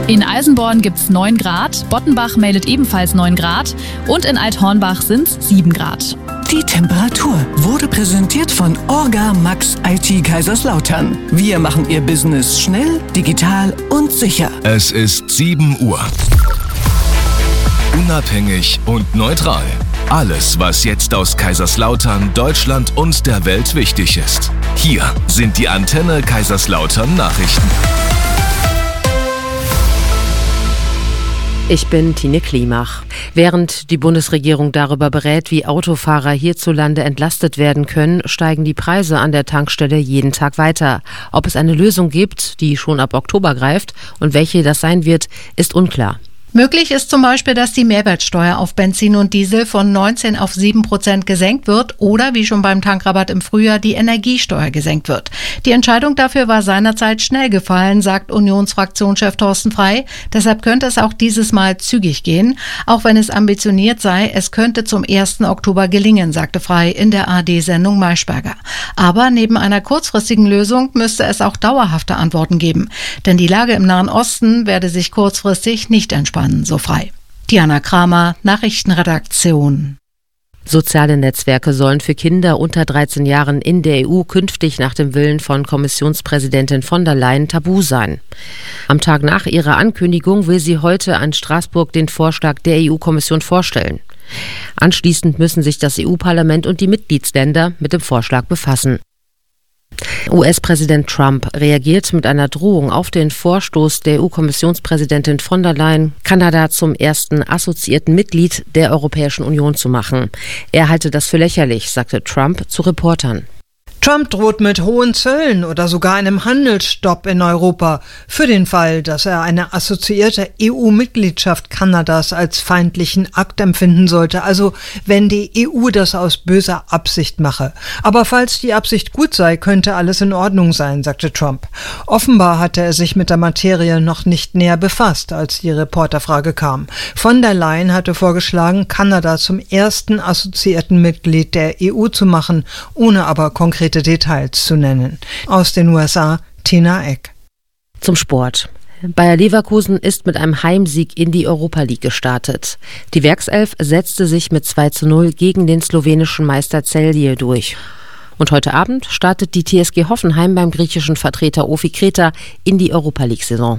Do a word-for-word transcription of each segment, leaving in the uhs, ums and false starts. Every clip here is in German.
In Eisenborn gibt es neun Grad, Bottenbach meldet ebenfalls neun Grad und in Althornbach sind es sieben Grad. Die Temperatur wurde präsentiert von Orga Max I T Kaiserslautern. Wir machen Ihr Business schnell, digital und sicher. Es ist sieben Uhr. Unabhängig und neutral. Alles, was jetzt aus Kaiserslautern, Deutschland und der Welt wichtig ist. Hier sind die Antenne Kaiserslautern Nachrichten. Ich bin Tine Klimach. Während die Bundesregierung darüber berät, wie Autofahrer hierzulande entlastet werden können, steigen die Preise an der Tankstelle jeden Tag weiter. Ob es eine Lösung gibt, die schon ab Oktober greift und welche das sein wird, ist unklar. Möglich ist zum Beispiel, dass die Mehrwertsteuer auf Benzin und Diesel von neunzehn auf sieben Prozent gesenkt wird oder, wie schon beim Tankrabatt im Frühjahr, die Energiesteuer gesenkt wird. Die Entscheidung dafür war seinerzeit schnell gefallen, sagt Unionsfraktionschef Thorsten Frey. Deshalb könnte es auch dieses Mal zügig gehen. Auch wenn es ambitioniert sei, es könnte zum ersten Oktober gelingen, sagte Frey in der A R D-Sendung Maischberger. Aber neben einer kurzfristigen Lösung müsste es auch dauerhafte Antworten geben. Denn die Lage im Nahen Osten werde sich kurzfristig nicht entspannen. So Frey. Diana Kramer, Nachrichtenredaktion. Soziale Netzwerke sollen für Kinder unter dreizehn Jahren in der E U künftig nach dem Willen von Kommissionspräsidentin von der Leyen tabu sein. Am Tag nach ihrer Ankündigung will sie heute an Straßburg den Vorschlag der E U-Kommission vorstellen. Anschließend müssen sich das E U-Parlament und die Mitgliedsländer mit dem Vorschlag befassen. U S-Präsident Trump reagiert mit einer Drohung auf den Vorstoß der E U-Kommissionspräsidentin von der Leyen, Kanada zum ersten assoziierten Mitglied der Europäischen Union zu machen. Er halte das für lächerlich, sagte Trump zu Reportern. Trump droht mit hohen Zöllen oder sogar einem Handelsstopp in Europa für den Fall, dass er eine assoziierte E U-Mitgliedschaft Kanadas als feindlichen Akt empfinden sollte, also wenn die E U das aus böser Absicht mache. Aber falls die Absicht gut sei, könnte alles in Ordnung sein, sagte Trump. Offenbar hatte er sich mit der Materie noch nicht näher befasst, als die Reporterfrage kam. Von der Leyen hatte vorgeschlagen, Kanada zum ersten assoziierten Mitglied der E U zu machen, ohne aber konkrete Details zu nennen. Aus den U S A, Tina Eck. Zum Sport. Bayer Leverkusen ist mit einem Heimsieg in die Europa League gestartet. Die Werkself setzte sich mit zwei zu null gegen den slowenischen Meister Celje durch. Und heute Abend startet die T S G Hoffenheim beim griechischen Vertreter Ofi Kreta in die Europa League-Saison.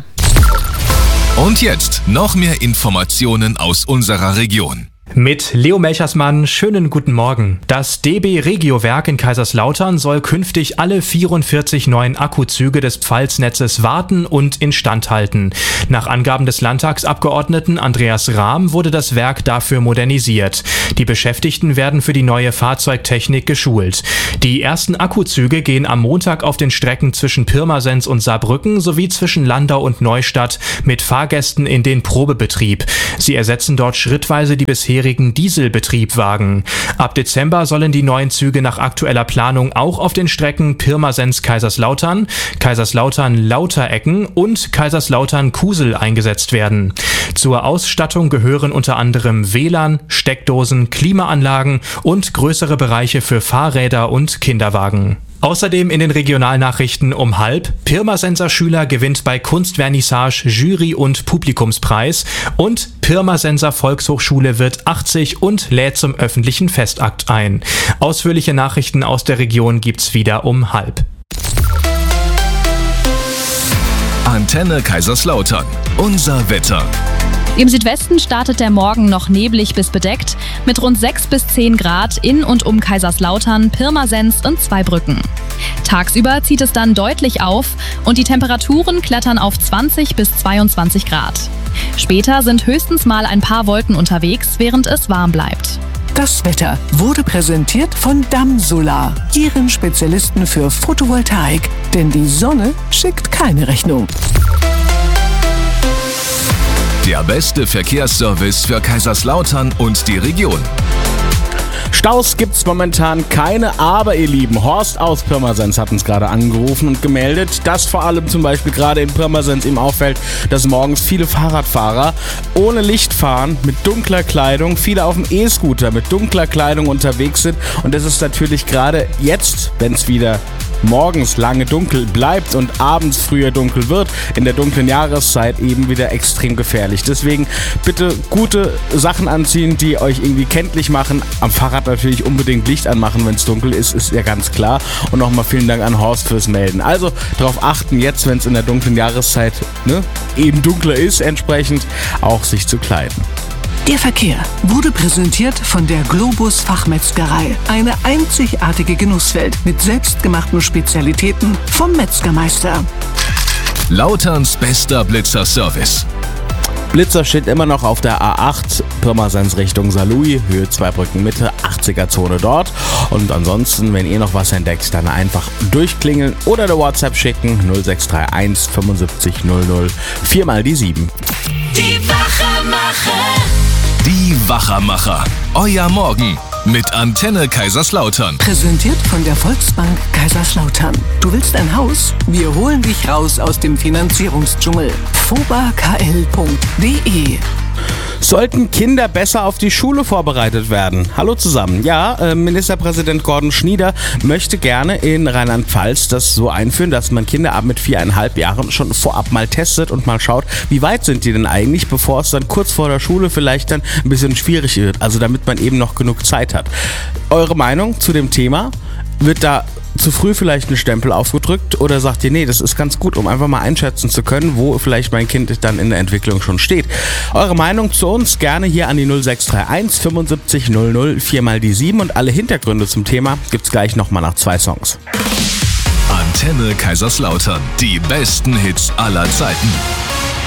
Und jetzt noch mehr Informationen aus unserer Region. Mit Leo Melchersmann, schönen guten Morgen. Das D B Regio-Werk in Kaiserslautern soll künftig alle vierundvierzig neuen Akkuzüge des Pfalznetzes warten und instand halten. Nach Angaben des Landtagsabgeordneten Andreas Rahm wurde das Werk dafür modernisiert. Die Beschäftigten werden für die neue Fahrzeugtechnik geschult. Die ersten Akkuzüge gehen am Montag auf den Strecken zwischen Pirmasens und Saarbrücken sowie zwischen Landau und Neustadt mit Fahrgästen in den Probebetrieb. Sie ersetzen dort schrittweise die bisherigen Dieselbetriebwagen. Ab Dezember sollen die neuen Züge nach aktueller Planung auch auf den Strecken Pirmasens-Kaiserslautern, Kaiserslautern-Lauterecken und Kaiserslautern-Kusel eingesetzt werden. Zur Ausstattung gehören unter anderem W L A N, Steckdosen, Klimaanlagen und größere Bereiche für Fahrräder und Kinderwagen. Außerdem in den Regionalnachrichten um halb: Pirmasenser Schüler gewinnt bei Kunstvernissage Jury- und Publikumspreis und Pirmasenser Volkshochschule wird achtzig und lädt zum öffentlichen Festakt ein. Ausführliche Nachrichten aus der Region gibt's wieder um halb. Antenne Kaiserslautern. Unser Wetter. Im Südwesten startet der Morgen noch neblig bis bedeckt mit rund sechs bis zehn Grad in und um Kaiserslautern, Pirmasens und Zweibrücken. Tagsüber zieht es dann deutlich auf und die Temperaturen klettern auf zwanzig bis zweiundzwanzig Grad. Später sind höchstens mal ein paar Wolken unterwegs, während es warm bleibt. Das Wetter wurde präsentiert von Damsolar, Ihren Spezialisten für Photovoltaik. Denn die Sonne schickt keine Rechnung. Der beste Verkehrsservice für Kaiserslautern und die Region. Staus gibt's momentan keine, aber ihr Lieben, Horst aus Pirmasens hat uns gerade angerufen und gemeldet, dass vor allem zum Beispiel gerade in Pirmasens ihm auffällt, dass morgens viele Fahrradfahrer ohne Licht fahren, mit dunkler Kleidung, viele auf dem E-Scooter mit dunkler Kleidung unterwegs sind und das ist natürlich gerade jetzt, wenn es wieder morgens lange dunkel bleibt und abends früher dunkel wird, in der dunklen Jahreszeit eben wieder extrem gefährlich. Deswegen bitte gute Sachen anziehen, die euch irgendwie kenntlich machen. Am Fahrrad natürlich unbedingt Licht anmachen, wenn es dunkel ist, ist ja ganz klar. Und nochmal vielen Dank an Horst fürs Melden. Also darauf achten, jetzt, wenn es in der dunklen Jahreszeit ne, eben dunkler ist, entsprechend auch sich zu kleiden. Der Verkehr wurde präsentiert von der Globus Fachmetzgerei. Eine einzigartige Genusswelt mit selbstgemachten Spezialitäten vom Metzgermeister. Lauterns bester Blitzer-Service. Blitzer steht immer noch auf der A acht, Pirmasens Richtung Saarlouis, Höhe Zweibrücken Mitte, achtziger-Zone dort. Und ansonsten, wenn ihr noch was entdeckt, dann einfach durchklingeln oder eine WhatsApp schicken, null sechs drei eins fünfundsiebzig null null, viermal die sieben. Die Wachermacher. Die Wachermacher. Euer Morgen mit Antenne Kaiserslautern. Präsentiert von der Volksbank Kaiserslautern. Du willst ein Haus? Wir holen dich raus aus dem Finanzierungsdschungel. foba k l punkt d e. Sollten Kinder besser auf die Schule vorbereitet werden? Hallo zusammen. Ja, äh, Ministerpräsident Gordon Schnieder möchte gerne in Rheinland-Pfalz das so einführen, dass man Kinder ab mit viereinhalb Jahren schon vorab mal testet und mal schaut, wie weit sind die denn eigentlich, bevor es dann kurz vor der Schule vielleicht dann ein bisschen schwierig wird. Also damit man eben noch genug Zeit hat. Eure Meinung zu dem Thema? Wird da zu früh vielleicht einen Stempel aufgedrückt oder sagt ihr, nee, das ist ganz gut, um einfach mal einschätzen zu können, wo vielleicht mein Kind dann in der Entwicklung schon steht. Eure Meinung zu uns gerne hier an die null sechs drei eins fünfundsiebzig null null, viermal die sieben und alle Hintergründe zum Thema gibt's gleich nochmal nach zwei Songs. Antenne Kaiserslautern, die besten Hits aller Zeiten.